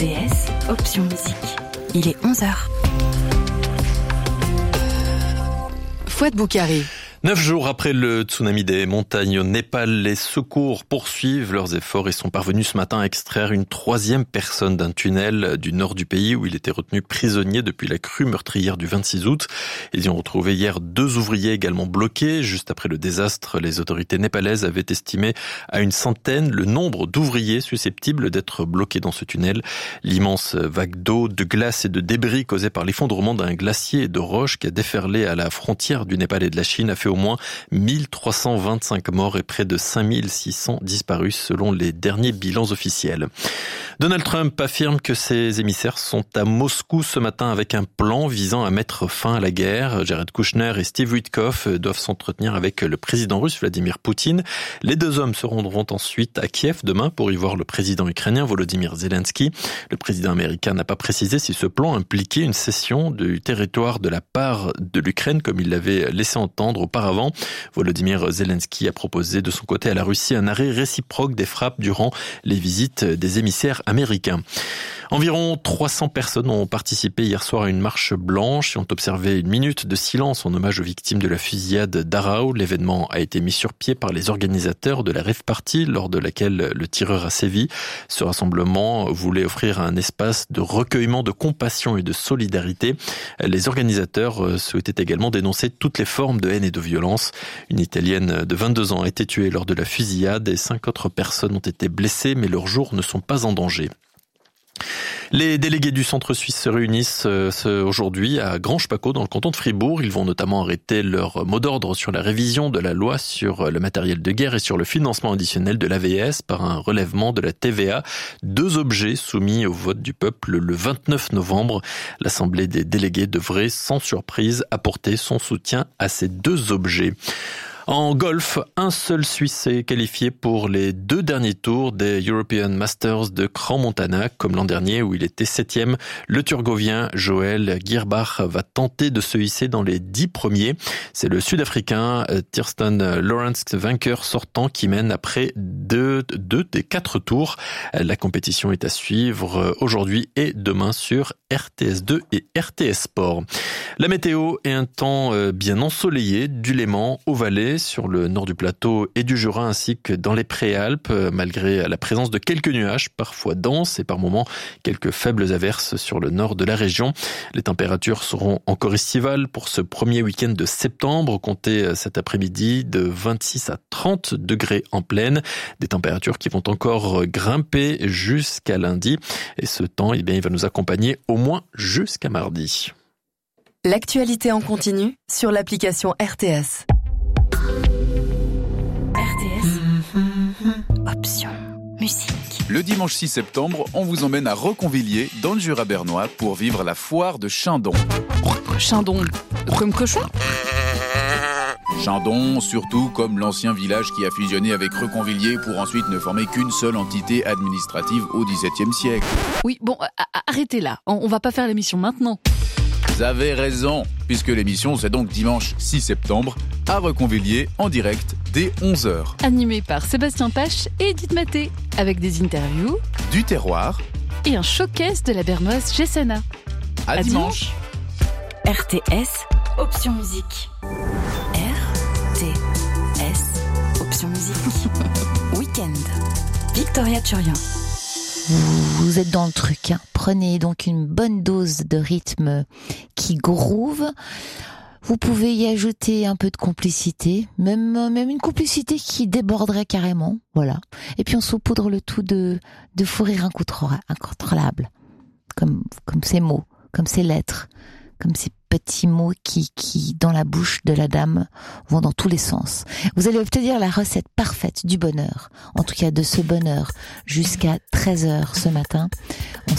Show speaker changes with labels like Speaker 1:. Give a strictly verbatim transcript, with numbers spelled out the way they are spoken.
Speaker 1: T S, option musique. Il est onze heures. Fouad Boukari.
Speaker 2: Neuf jours après le tsunami des montagnes au Népal, les secours poursuivent leurs efforts et sont parvenus ce matin à extraire une troisième personne d'un tunnel du nord du pays où il était retenu prisonnier depuis la crue meurtrière du vingt-six août. Ils y ont retrouvé hier deux ouvriers également bloqués. Juste après le désastre, les autorités népalaises avaient estimé à une centaine le nombre d'ouvriers susceptibles d'être bloqués dans ce tunnel. L'immense vague d'eau, de glace et de débris causée par l'effondrement d'un glacier et de roches qui a déferlé à la frontière du Népal et de la Chine a fait au moins mille trois cent vingt-cinq morts et près de cinq mille six cents disparus selon les derniers bilans officiels. Donald Trump affirme que ses émissaires sont à Moscou ce matin avec un plan visant à mettre fin à la guerre. Jared Kushner et Steve Witkoff doivent s'entretenir avec le président russe Vladimir Poutine. Les deux hommes se rendront ensuite à Kiev demain pour y voir le président ukrainien Volodymyr Zelensky. Le président américain n'a pas précisé si ce plan impliquait une cession du territoire de la part de l'Ukraine comme il l'avait laissé entendre auparavant. Volodymyr Zelensky a proposé de son côté à la Russie un arrêt réciproque des frappes durant les visites des émissaires américains. Environ trois cents personnes ont participé hier soir à une marche blanche et ont observé une minute de silence en hommage aux victimes de la fusillade d'Arao. L'événement a été mis sur pied par les organisateurs de la rave party lors de laquelle le tireur a sévi. Ce rassemblement voulait offrir un espace de recueillement, de compassion et de solidarité. Les organisateurs souhaitaient également dénoncer toutes les formes de haine et de violence. Une Italienne de vingt-deux ans a été tuée lors de la fusillade et cinq autres personnes ont été blessées, mais leurs jours ne sont pas en danger. Les délégués du centre suisse se réunissent aujourd'hui à Grange-Paccot dans le canton de Fribourg. Ils vont notamment arrêter leur mot d'ordre sur la révision de la loi sur le matériel de guerre et sur le financement additionnel de l'A V S par un relèvement de la T V A. Deux objets soumis au vote du peuple le vingt-neuf novembre. L'Assemblée des délégués devrait sans surprise apporter son soutien à ces deux objets. En golf, un seul Suisse est qualifié pour les deux derniers tours des European Masters de Crans-Montana. Comme l'an dernier où il était septième, le Turgovien Joel Gierbach va tenter de se hisser dans les dix premiers. C'est le Sud-Africain Thriston Lawrence, vainqueur sortant, qui mène après deux, deux des quatre tours. La compétition est à suivre aujourd'hui et demain sur R T S deux et R T S Sport. La météo est un temps bien ensoleillé du Léman au Valais, sur le nord du plateau et du Jura ainsi que dans les Préalpes, malgré la présence de quelques nuages, parfois denses et par moments quelques faibles averses sur le nord de la région. Les températures seront encore estivales pour ce premier week-end de septembre, comptez cet après-midi de vingt-six à trente degrés en pleine, des températures qui vont encore grimper jusqu'à lundi et ce temps, eh bien, il va nous accompagner au moins jusqu'à mardi.
Speaker 1: L'actualité en continu sur l'application R T S. R T S, option musique.
Speaker 3: Le dimanche six septembre, on vous emmène à Reconvilliers, dans le Jura bernois, pour vivre la foire de Chindon.
Speaker 4: Chindon, comme cochon ?
Speaker 3: Chindon, surtout comme l'ancien village qui a fusionné avec Reconvilliers pour ensuite ne former qu'une seule entité administrative au dix-septième siècle.
Speaker 4: Oui, bon, arrêtez là, on va pas faire l'émission maintenant.
Speaker 3: Vous avez raison, puisque l'émission c'est donc dimanche six septembre à Reconvilliers en direct dès onze heures.
Speaker 4: Animé par Sébastien Pache et Edith Maté, avec des interviews,
Speaker 3: du terroir
Speaker 4: et un showcase de la bernoise Gessena.
Speaker 3: À, à dimanche.
Speaker 1: dimanche. R T S, option musique. R T S, option musique. Week-end. Victoria Turian.
Speaker 5: Vous êtes dans le truc, hein. Prenez donc une bonne dose de rythme qui groove. Vous pouvez y ajouter un peu de complicité, même même une complicité qui déborderait carrément, voilà. Et puis on saupoudre le tout de de fou rire incontrôlable, comme comme ces mots, comme ces lettres, comme ces petits mots qui qui dans la bouche de la dame vont dans tous les sens. Vous allez obtenir la recette parfaite du bonheur, en tout cas de ce bonheur jusqu'à treize heures ce matin.